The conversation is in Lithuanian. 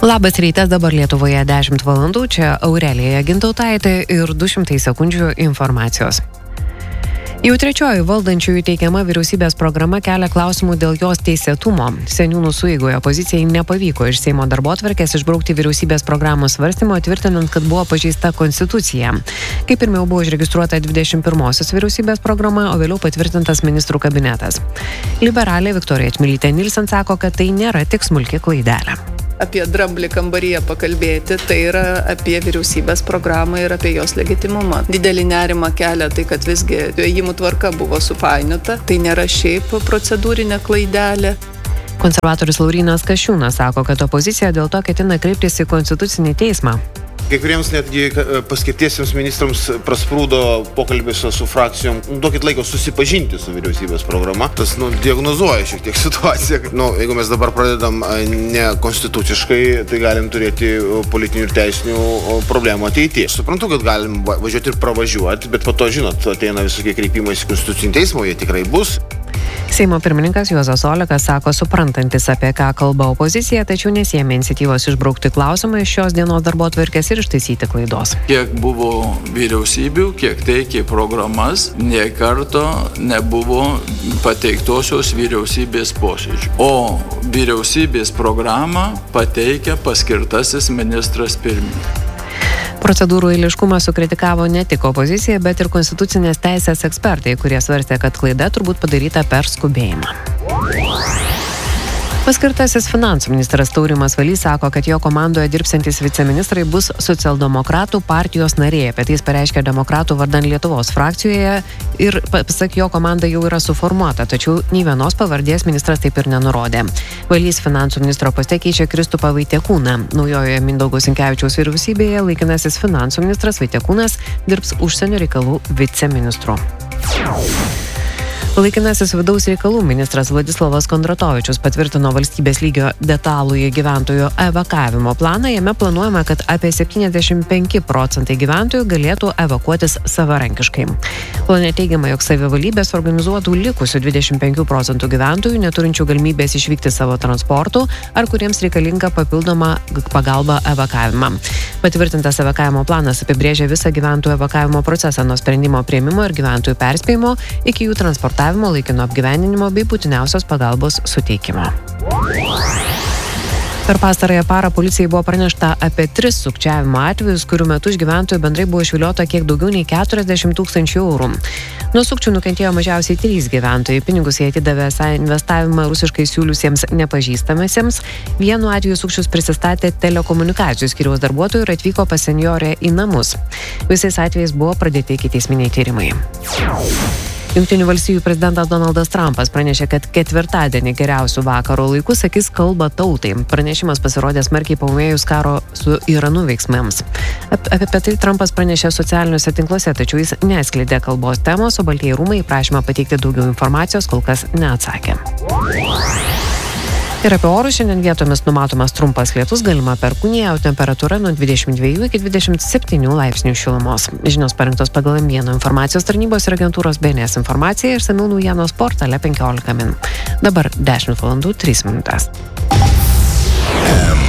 Labas rytas, dabar Lietuvoje 10 valandų, čia Aurelija Gintautaitė ir 200 sekundžių informacijos. Jau trečioji valdančiųjų teikiama vyriausybės programa kelia klausimų dėl jos teisėtumo. Seniūnų sueigoje opozicijai nepavyko iš Seimo darbotvarkės išbraukti vyriausybės programos svarstymo, tvirtinant, kad buvo pažeista konstitucija. Kaip pirmiau buvo užregistruota 21-osios vyriausybės programa, o vėliau patvirtintas ministrų kabinetas. Liberalė Viktorija Čmilytė Nilsen sako, kad tai nėra tik smulki klaidelė. Apie dramblį kambaryje pakalbėti, tai yra apie vyriausybės programą ir apie jos legitimumą. Didelį nerimą kelia tai, kad visgi ėjimų tvarka buvo supainiota, tai nėra šiaip procedūrinė klaidelė. Konservatorius Laurynas Kasčiūnas sako, kad opozicija dėl to ketina kreiptis į Konstitucinį teismą. Kai kuriems netgi paskirtiesiems ministrams prasprūdo pokalbis su frakcijom. Duokit laiko susipažinti su vyriausybės programa. Tas diagnozuoja šiek tiek situaciją. Jeigu mes dabar pradedam nekonstituciškai, tai galim turėti politinių ir teisinių problemų ateityje. Suprantu, kad galim važiuoti ir pravažiuoti, bet po to, žinot, ateina visokie kreipimais į Konstitucinį teismą, jie tikrai bus. Seimo pirmininkas Juozas Olekas sako, suprantantis, apie ką kalba opozicija, tačiau nesiėmė iniciatyvos išbraukti klausimą iš šios dienos darbotvarkės ir ištaisyti klaidos. Kiek buvo vyriausybių, kiek teikė programas, nė karto nebuvo pateiktosios vyriausybės posėdžių. O vyriausybės programą pateikia paskirtasis ministras pirmininkas. Procedūrų eiliškumą sukritikavo ne tik opozicija, bet ir konstitucinės teisės ekspertai, kurie svarstė, kad klaida turbūt padaryta per skubėjimą. Paskirtasis finansų ministras Taurimas Valys sako, kad jo komandoje dirbsiantys viceministrai bus socialdemokratų partijos nariai. Apie tai jis pareiškė demokratų vardan Lietuvos frakcijoje ir, pasak jo, komanda jau yra suformuota, tačiau nei vienos pavardės ministras taip ir nenurodė. Valys finansų ministro poste keičia Kristupą Vaitiekūną. Naujojoje Mindaugo Sinkevičiaus vyriausybėje laikinasis finansų ministras Vaitiekūnas dirbs užsienio reikalų viceministru. Laikinasis vidaus reikalų ministras Vladislavas Kondratovičius patvirtino valstybės lygio detalųjį gyventojų evakavimo planą. Jame planuojama, kad apie 75% gyventojų galėtų evakuotis savarankiškai. Plane teigiama, jog savivaldybės organizuotų likusių 25% gyventojų, neturinčių galimybės išvykti savo transportu ar kuriems reikalinga papildoma pagalba evakavimą. Patvirtintas evakavimo planas apibrėžia visą gyventojų evakavimo procesą nuo sprendimo priėmimo ir gyventojų perspėjimo iki jų transportavimo, laikino apgyvendinimo bei būtiniausios pagalbos suteikimo. Per pastarąją parą policijai buvo pranešta apie 3 sukčiavimo atvejus, kurių metu iš gyventojų bendrai buvo išviliota kiek daugiau nei 40 000 eurų. Nuo sukčių nukentėjo mažiausiai 3 gyventojai. Pinigus jie atidavė investavimą rusiškai siūliusiems nepažįstamiesiems. Vienu atveju sukčius prisistatė telekomunikacijų skyriaus darbuotojų ir atvyko pas senjorę į namus. Visais atvejais buvo pradėti ikiteisminiai tyrimai. Jungtinių valstijų prezidentas Donaldas Trumpas pranešė, kad ketvirtadienį geriausių vakaro laikų sakys kalbą tautai. Pranešimas pasirodė smarkiai paūmėjus karo su Iranu veiksmams. Apie tai Trumpas pranešė socialiniuose tinkluose, tačiau jis neskleidė kalbos temos, o Baltieji rūmai prašymą pateikti daugiau informacijos kol kas neatsakė. Ir apie orus šiandien vietomis numatomas trumpas lietus, galima perkūnija, o temperatūra nuo 22 iki 27 laipsnių šilumos. Žinios parengtos pagal M1 informacijos tarnybos ir agentūros BNS informaciją ir išsamių naujienos portale 15 min. Dabar 10 valandų 3 minutės.